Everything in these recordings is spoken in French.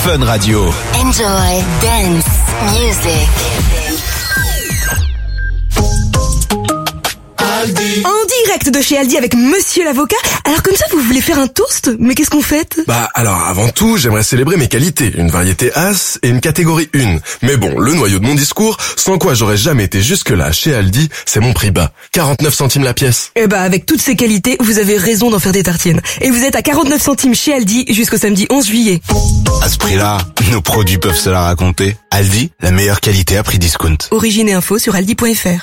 Fun Radio. Enjoy dance music. En direct de chez Aldi avec Monsieur l'avocat. Alors comme ça, vous voulez faire un toast? Mais qu'est-ce qu'on fête? Alors avant tout, j'aimerais célébrer mes qualités. Une variété As et une catégorie 1. Mais bon, le noyau de mon discours, sans quoi j'aurais jamais été jusque-là chez Aldi, c'est mon prix bas. 49 centimes la pièce. Avec toutes ces qualités, vous avez raison d'en faire des tartines. Et vous êtes à 49 centimes chez Aldi jusqu'au samedi 11 juillet. À ce prix-là, nos produits peuvent se la raconter. Aldi, la meilleure qualité à prix discount. Origine et info sur aldi.fr.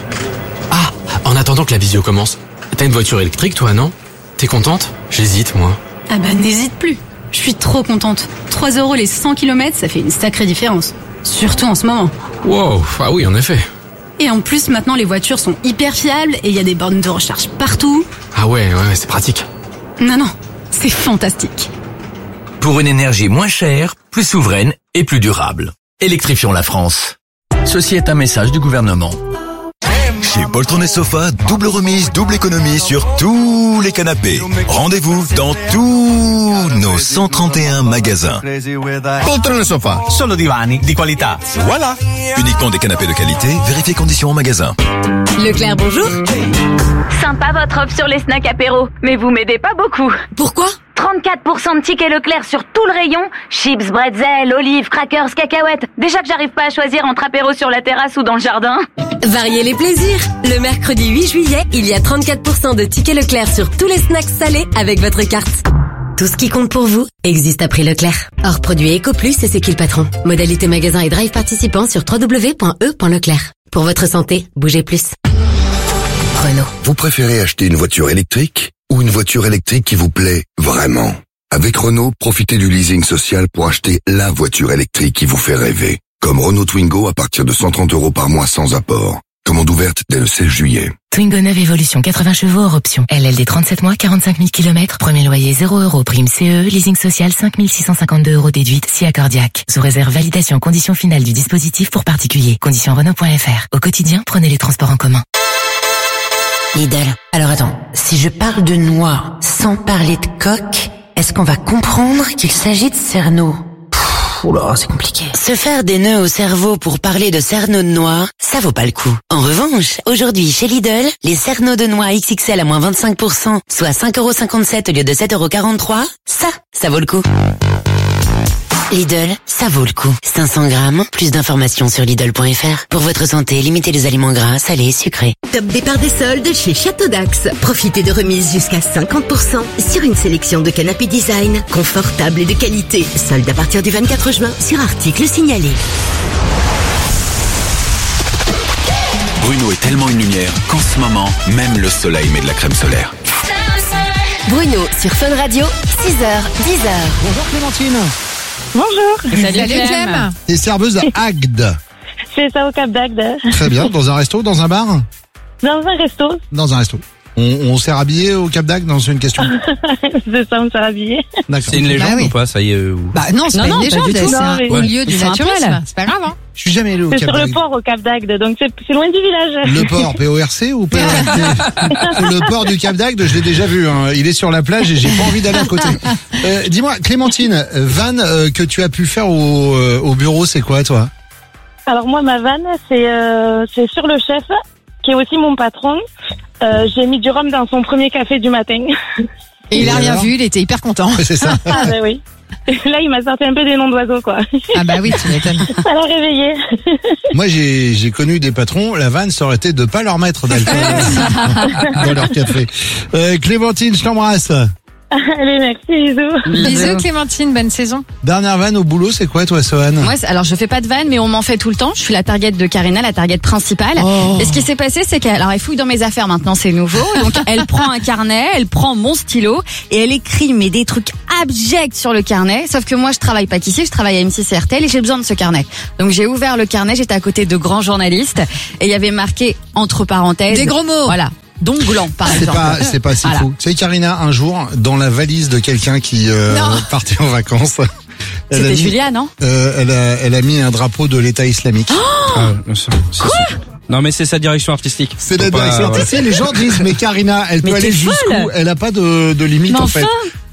En attendant que la visio commence, t'as une voiture électrique toi, non? T'es contente? J'hésite, moi. N'hésite plus. Je suis trop contente. 3 € les 100 km, ça fait une sacrée différence. Surtout en ce moment. Wow, ah oui, en effet. Et en plus, maintenant, les voitures sont hyper fiables et il y a des bornes de recharge partout. Ah ouais, c'est pratique. Non, c'est fantastique. Pour une énergie moins chère, plus souveraine et plus durable. Électrifions la France. Ceci est un message du gouvernement. Chez Poltron & Sofa, double remise, double économie sur tous les canapés. Rendez-vous dans tous nos 131 magasins. Poltron & Sofa, solo divani di qualità. Voilà. Uniquement des canapés de qualité, vérifiez conditions en magasin. Leclerc, bonjour. Sympa votre offre sur les snacks apéro, mais vous m'aidez pas beaucoup. Pourquoi ? 34% de tickets Leclerc sur tout le rayon. Chips, bretzel, olives, crackers, cacahuètes. Déjà que j'arrive pas à choisir entre apéro sur la terrasse ou dans le jardin. Variez les plaisirs. Le mercredi 8 juillet, il y a 34% de tickets Leclerc sur tous les snacks salés avec votre carte. Tout ce qui compte pour vous existe à prix Leclerc. Hors produit EcoPlus et c'est qui le patron. Modalité magasin et drive participants sur www.e.leclerc. Pour votre santé, bougez plus. Renault. Vous préférez acheter une voiture électrique ou une voiture électrique qui vous plaît vraiment? Avec Renault, profitez du leasing social pour acheter la voiture électrique qui vous fait rêver. Comme Renault Twingo à partir de 130 € par mois sans apport. Commande ouverte dès le 16 juillet. Twingo 9 Evolution 80 chevaux hors option. LLD 37 mois, 45 000 km. Premier loyer 0 €. Prime CE. Leasing social 5 652 € déduite si accordiaque. Sous réserve validation conditions finales du dispositif pour particuliers. Conditions Renault.fr. Au quotidien, prenez les transports en commun. Lidl. Alors attends, si je parle de noix sans parler de coque, est-ce qu'on va comprendre qu'il s'agit de cerneau? Oula, c'est compliqué. Se faire des nœuds au cerveau pour parler de cerneau de noix, ça vaut pas le coup. En revanche, aujourd'hui chez Lidl, les cerneaux de noix XXL à moins 25%, soit 5,57 € au lieu de 7,43 €, ça vaut le coup. Lidl, ça vaut le coup. 500 grammes, plus d'informations sur Lidl.fr. Pour votre santé, limitez les aliments gras, salés, sucrés. Top départ des soldes chez Château d'Axe. Profitez de remises jusqu'à 50% sur une sélection de canapés design, confortables et de qualité. Soldes à partir du 24 juin sur articles signalés. Bruno est tellement une lumière qu'en ce moment, même le soleil met de la crème solaire. Bruno sur Fun Radio, 6h, 10h. Bonjour Clémentine. Bonjour. Salut Clem. T'es serveuse à Agde. C'est ça, au Cap d'Agde. Très bien. Dans un resto, dans un bar? Dans un resto. Dans un resto. On s'est rhabillé au Cap d'Agde? Non, c'est une question. C'est ça, on s'est rhabillé. D'accord. C'est une légende ou pas, ça y est Non, c'est pas une légende, c'est un haut lieu du naturel. C'est pas grave, hein. Je suis jamais allé au Cap d'Agde. C'est sur le port au Cap d'Agde, donc c'est loin du village. Le port, PORC ou PORT? Le port du Cap d'Agde, je l'ai déjà vu, hein. Il est sur la plage et j'ai pas envie d'aller à côté. Dis-moi, Clémentine, vanne que tu as pu faire au bureau, c'est quoi, toi? Alors moi, ma vanne, c'est sur le chef, qui est aussi mon patron. J'ai mis du rhum dans son premier café du matin. Et il a rien vu, il était hyper content. C'est ça. Ah bah oui. Là, il m'a sorti un peu des noms d'oiseaux, quoi. Ah bah oui, tu m'étonnes. Ça l'a réveillé. Moi, j'ai connu des patrons, la vanne, ça aurait été de pas leur mettre d'alcool dans leur café. Clémentine, je t'embrasse. Allez, merci, bisous. Bisous Clémentine, bonne saison. Dernière vanne au boulot, c'est quoi toi, Sohan? Moi, alors je fais pas de vanne, mais on m'en fait tout le temps. Je suis la target de Karina, la target principale. Oh. Et ce qui s'est passé, c'est qu'elle fouille dans mes affaires maintenant, c'est nouveau. Donc elle prend un carnet, elle prend mon stylo et elle écrit mais des trucs abjects sur le carnet. Sauf que moi, je travaille pas qu'ici, je travaille à M6 et RTL et j'ai besoin de ce carnet. Donc j'ai ouvert le carnet, j'étais à côté de grands journalistes et il y avait marqué entre parenthèses des gros mots. Voilà. Donc gland, par exemple. C'est pas si Voilà. fou. Tu sais, Karina, un jour, dans la valise de quelqu'un qui partait en vacances, C'était Julia, non? Elle a mis un drapeau de l'État islamique. Non mais c'est sa direction artistique. C'est la direction artistique. Les gens disent mais Karina, elle peut aller jusqu'où? Elle a pas de limite Mais en fait. enfin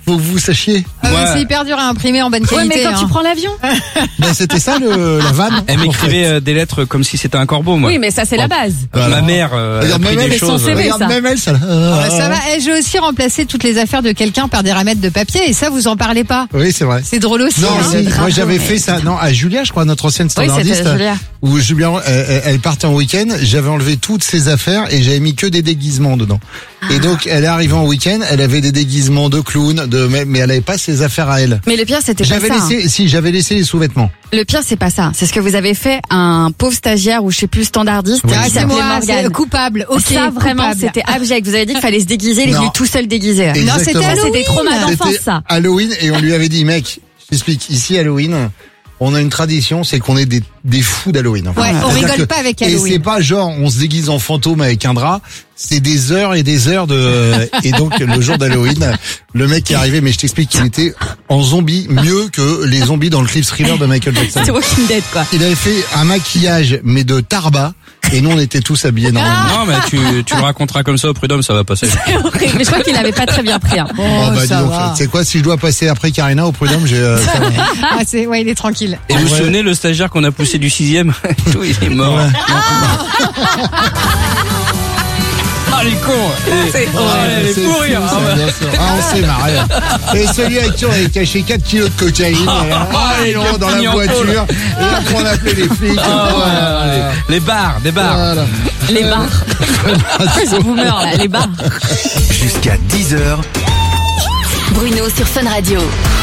Faut que vous sachiez. C'est hyper dur à imprimer en bonne qualité. mais quand tu prends l'avion. Ben, c'était ça la vanne. Elle m'écrivait des lettres comme si c'était un corbeau, moi. Oui, mais ça c'est la base. Ma mère a appris des choses. Même elle, ça. Ça va. J'ai aussi remplacé toutes les affaires de quelqu'un par des ramettes de papier et ça, vous en parlez pas. Oui, c'est vrai. C'est drôle aussi. Non, hein. moi j'avais fait ça. Non, à Julia, je crois, notre ancienne standardiste. c'était Julia. Où Julia, elle partait en week-end. J'avais enlevé toutes ses affaires et j'avais mis que des déguisements dedans. Et donc, elle est arrivée en week-end. Elle avait des déguisements de clown, mais elle avait pas ses affaires à elle. Mais le pire, c'était pas ça. J'avais laissé les sous-vêtements. Le pire, c'est pas ça. C'est ce que vous avez fait à un pauvre stagiaire ou je sais plus standardiste. Oui. Qui s'appelait Morgane. Coupable. Ok. Ça, vraiment, coupable. c'était abject. Vous avez dit qu'il fallait se déguiser. Il est venu tout seul déguisé. Exactement. Non, c'était Halloween. C'était trauma d'enfance, C'était ça. Halloween et on lui avait dit, mec, je t'explique, ici Halloween, on a une tradition, c'est qu'on est des fous d'Halloween. Enfin, Ouais, on c'est-à-dire rigole pas avec Halloween. Et c'est pas genre, on se déguise en fantôme avec un drap. C'est des heures et des heures de, et donc, le jour d'Halloween, le mec qui est arrivé, mais je t'explique qu'il était en zombie mieux que les zombies dans le clip Thriller de Michael Jackson. C'est Walking Dead, quoi. Il avait fait un maquillage, mais de tarba. Et nous, on était tous habillés normalement. Non, mais tu le raconteras comme ça au prud'homme, ça va passer. C'est horrible. Mais je crois qu'il avait pas très bien pris. Hein. Bah, dis donc, c'est quoi, si je dois passer après Karina au prud'homme, j'ai, il est tranquille. Et vous vous souvenez, le stagiaire qu'on a poussé du 6e, tout, il est mort. Ah, les cons! C'est les pour rire! On s'est marré. Et celui avec qui on avait caché 4 kilos de cocaïne. Ils l'ont dans la voiture. Et là, on appelait les flics. Les bars, des bars. Voilà. Les bars. C'est boomer, là, les bars. Jusqu'à 10h. Bruno sur Fun Radio.